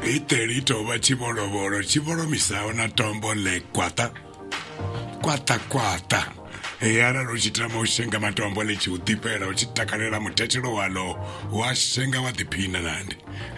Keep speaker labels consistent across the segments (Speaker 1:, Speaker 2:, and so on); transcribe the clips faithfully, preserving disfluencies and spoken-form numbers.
Speaker 1: Iterito va chiboroboro, chiboromisa una tombo le kwata. Kwata kwata. Eyara rochitama ushenga matombo le chiutipera uchitakarera mutechero walo washenga watipina nandi.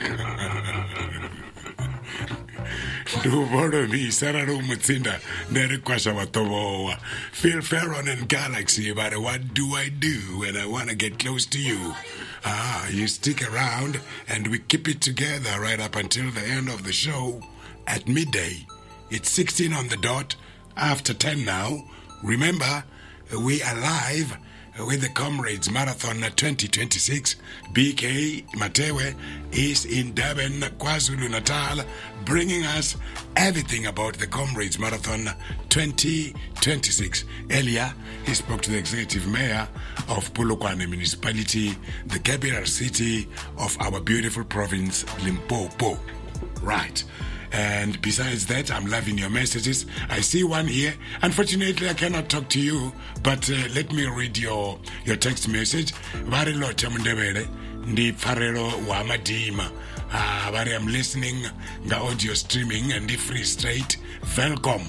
Speaker 1: Nduboro mi sararo mutsinda nere kwasha watobowa. Phil Ferron and Galaxy about what do I do when I want to get close to you? Ah, you stick around and we keep it together right up until the end of the show at midday. It's sixteen on the dot, after ten now. Remember, we are live with the Comrades Marathon twenty twenty-six. B K Matewe is in Durban, KwaZulu-Natal, bringing us everything about the Comrades Marathon twenty twenty-six. Earlier, he spoke to the executive mayor of Polokwane Municipality, the capital city of our beautiful province, Limpopo. Right. And besides that, I'm loving your messages. I see one here. Unfortunately, I cannot talk to you, but uh, let me read your your text message. Vari lo chamundebele ndi farero wa madima. Ah, vari I'm listening nga audio streaming and the free straight. Welcome.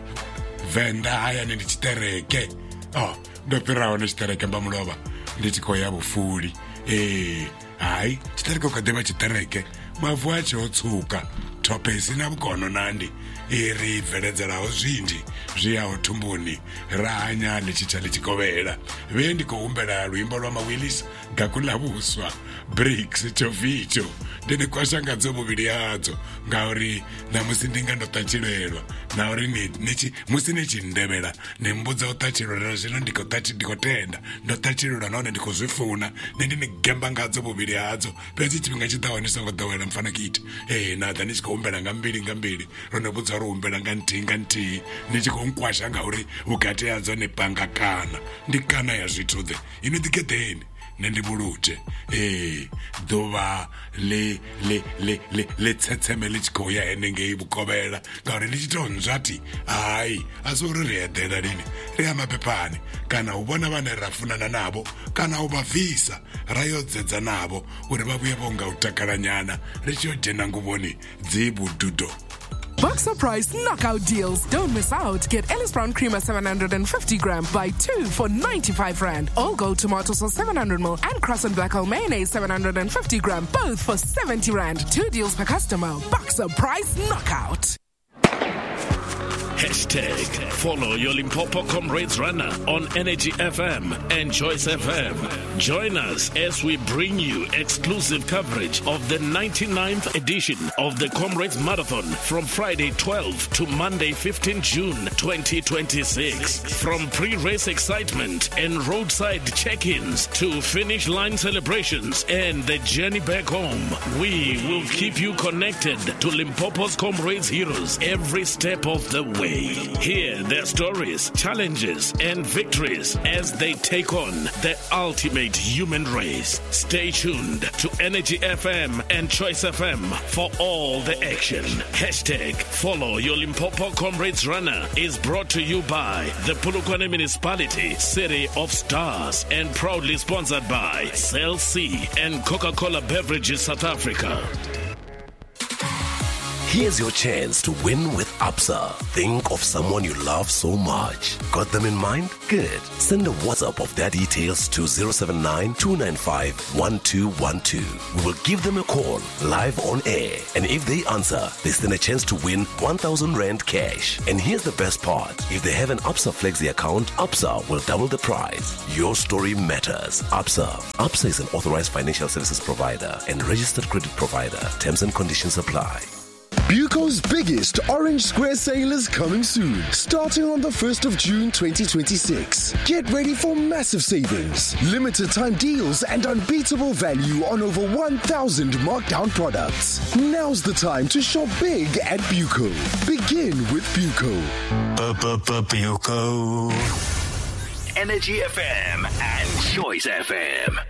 Speaker 1: Venda haya ndi chitereke. Oh, dopira ona chitereke mbamuloba. Ndi chikoya bufuli. Eh, hai, chitereke ukadema chitereke. Mavu acho otsuka. Tope sina bukono nandi iri bveredzerawo zvinji zviyawo tumbuni ranya lichicha lichikovera vendi kuumbera rwimbo rwamawillis gakulavuswa bricks chovito ndine kwashangadzo muviri yadzo ngauri namusi ndingandotachirerwa nauri nechi musi nechindebera nembudza utachirorera zvino ndikotati ndikotenda ndotachirerwa naone ndikozvifuna nendine gemba ngadzo muviri yadzo pesi chipinga chitawanisa ngodhowera mufanakiti eh nada nichikaumbera ngambiri ngambiri ronobudza ruumbera nganti nganti nichikonkwasha ngauri ukati yadzo nepanga kana ndikana yazvitudze inodiketeni nendibulute eh dova le le le le le tsetseme lichikoya enenge ibukobela ngauri lichitonzvati hayi asoreriyedhela lini riyamapepani kana ubona vane rafunana navo kana ubavhisa rayodzedza navo uri vavuye vonga utakaranyana richiyojena nguvoni dzibududo.
Speaker 2: Boxer Price knockout deals. Don't miss out. Get Ellis Brown Creamer seven hundred fifty gram. Buy two for ninety-five rand. All Gold Tomato Sauce seven hundred milliliters and Cross and Black Hole Mayonnaise seven hundred fifty gram. Both for seventy rand. Two deals per customer. Boxer Price knockout.
Speaker 3: Hashtag follow your Limpopo Comrades runner on Energy F M and Choice F M. Join us as we bring you exclusive coverage of the ninety-ninth edition of the Comrades Marathon from Friday twelfth to Monday fifteenth June twenty twenty-six. From pre-race excitement and roadside check-ins to finish line celebrations and the journey back home, we will keep you connected to Limpopo's Comrades heroes every step of the way. Hear their stories, challenges, and victories as they take on the ultimate human race. Stay tuned to Energy F M and Choice F M for all the action. Hashtag follow your Limpopo Comrades runner is brought to you by the Polokwane Municipality, City of Stars, and proudly sponsored by Cell C and Coca-Cola Beverages South Africa.
Speaker 4: Here's your chance to win with Absa. Think of someone you love so much. Got them in mind? Good. Send a WhatsApp of their details to zero seven nine, two nine five, one two one two. We will give them a call live on air. And if they answer, they stand a chance to win one thousand rand cash. And here's the best part. If they have an Absa Flexi account, Absa will double the prize. Your story matters. Absa. Absa is an authorized financial services provider and registered credit provider. Terms and conditions apply.
Speaker 5: Buco's biggest Orange Square sale is coming soon, starting on the first of June twenty twenty-six. Get ready for massive savings, limited time deals, and unbeatable value on over one thousand markdown products. Now's the time to shop big at Buco. Begin with Buco.
Speaker 4: Buco.
Speaker 6: Energy F M and Choice F M.